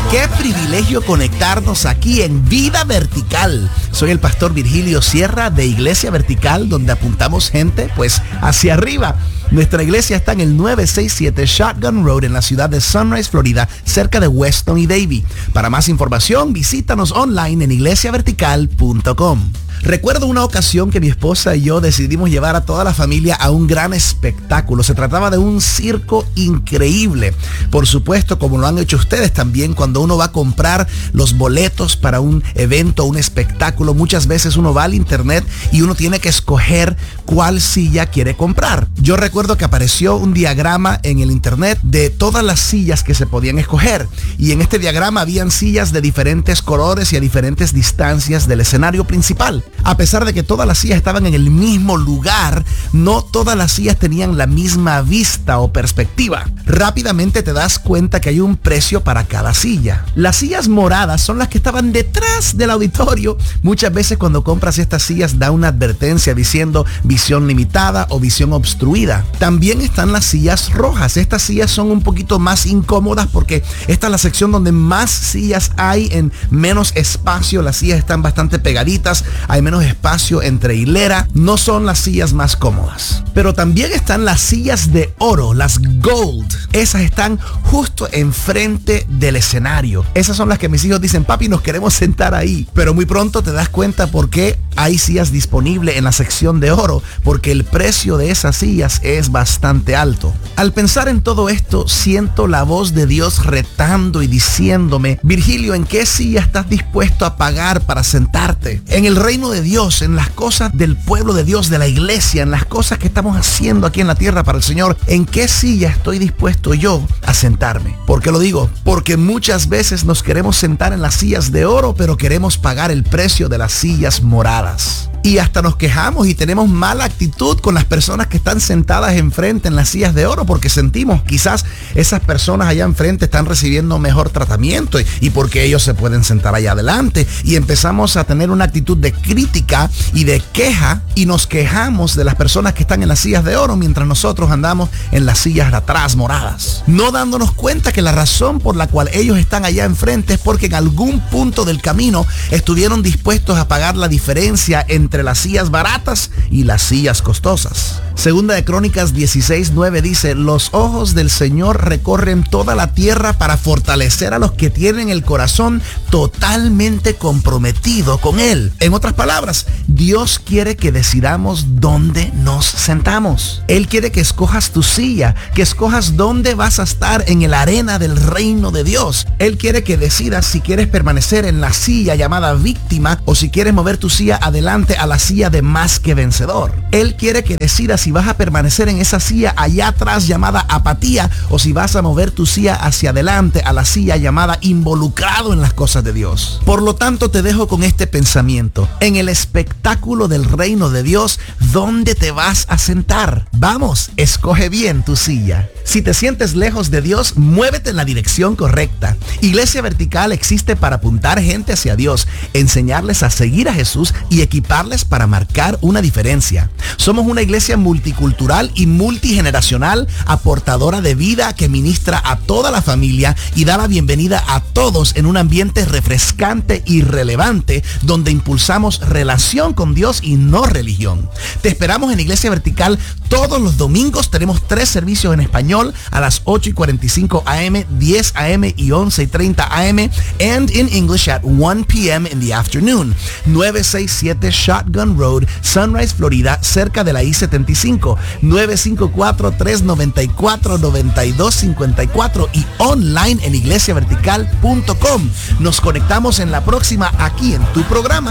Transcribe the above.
Qué privilegio conectarnos aquí en Vida Vertical. Soy el pastor Virgilio Sierra de Iglesia Vertical, donde apuntamos gente pues hacia arriba. Nuestra iglesia está en el 967 Shotgun Road en la ciudad de Sunrise, Florida, cerca de Weston y Davie. Para más información, visítanos online en iglesiavertical.com. Recuerdo una ocasión que mi esposa y yo decidimos llevar a toda la familia a un gran espectáculo. Se trataba de un circo increíble. Por supuesto, como lo han hecho ustedes también, cuando uno va a comprar los boletos para un evento, un espectáculo, muchas veces uno va al internet y uno tiene que escoger cuál silla quiere comprar. Yo recuerdo que apareció un diagrama en el internet de todas las sillas que se podían escoger. Y en este diagrama habían sillas de diferentes colores y a diferentes distancias del escenario principal. A pesar de que todas las sillas estaban en el mismo lugar, no todas las sillas tenían la misma vista o perspectiva. Rápidamente te das cuenta que hay un precio para cada silla. Las sillas moradas son las que estaban detrás del auditorio. Muchas veces cuando compras estas sillas da una advertencia diciendo visión limitada o visión obstruida. También están las sillas rojas. Estas sillas son un poquito más incómodas porque esta es la sección donde más sillas hay en menos espacio. Las sillas están bastante pegaditas. Hay menos espacio entre hilera, no son las sillas más cómodas. Pero también están las sillas de oro, las gold. Esas están justo enfrente del escenario. Esas son las que mis hijos dicen, papi, nos queremos sentar ahí. Pero muy pronto te das cuenta por qué hay sillas disponibles en la sección de oro, porque el precio de esas sillas es bastante alto. Al pensar en todo esto, siento la voz de Dios retando y diciéndome, Virgilio, ¿en qué silla estás dispuesto a pagar para sentarte? En el reino de Dios, en las cosas del pueblo de Dios, de la iglesia, en las cosas que estamos haciendo aquí en la tierra para el Señor, ¿en qué silla estoy dispuesto yo a sentarme? ¿Por qué lo digo? Porque muchas veces nos queremos sentar en las sillas de oro, pero queremos pagar el precio de las sillas moradas. Y hasta nos quejamos y tenemos mala actitud con las personas que están sentadas enfrente en las sillas de oro porque sentimos quizás esas personas allá enfrente están recibiendo mejor tratamiento y porque ellos se pueden sentar allá adelante, y empezamos a tener una actitud de crítica y de queja y nos quejamos de las personas que están en las sillas de oro mientras nosotros andamos en las sillas de atrás moradas, no dándonos cuenta que la razón por la cual ellos están allá enfrente es porque en algún punto del camino estuvieron dispuestos a pagar la diferencia entre las sillas baratas y las sillas costosas. Segunda de Crónicas 16:9 dice, los ojos del Señor recorren toda la tierra para fortalecer a los que tienen el corazón totalmente comprometido con Él. En otras palabras, Dios quiere que decidamos dónde nos sentamos. Él quiere que escojas tu silla, que escojas dónde vas a estar en el arena del reino de Dios. Él quiere que decidas si quieres permanecer en la silla llamada víctima o si quieres mover tu silla adelante a la silla de más que vencedor. Él quiere que decidas si vas a permanecer en esa silla allá atrás llamada apatía o si vas a mover tu silla hacia adelante a la silla llamada involucrado en las cosas de Dios. Por lo tanto, te dejo con este pensamiento. En el espectáculo del reino de Dios, ¿dónde te vas a sentar? Vamos, escoge bien tu silla. Si te sientes lejos de Dios, muévete en la dirección correcta. Iglesia Vertical existe para apuntar gente hacia Dios, enseñarles a seguir a Jesús y equiparles para marcar una diferencia. Somos una iglesia multicultural y multigeneracional, aportadora de vida que ministra a toda la familia y da la bienvenida a todos en un ambiente refrescante y relevante donde impulsamos relación con Dios y no religión. Te esperamos en Iglesia Vertical todos los domingos. Tenemos 3 servicios en español a las 8:45 a.m., 10 a.m. y 11:30 a.m. and in English at 1 p.m. in the afternoon. 967 Shotgun Road, Sunrise, Florida, cerca de la I-75. 954-394-9254 y online en iglesiavertical.com. Nos conectamos en la próxima aquí en tu programa